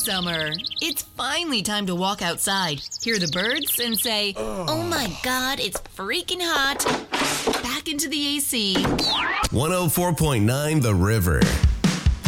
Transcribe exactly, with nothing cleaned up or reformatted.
summer. It's finally time to walk outside, hear the birds, and say, oh my God, it's freaking hot. Back into the A C. one oh four point nine The River.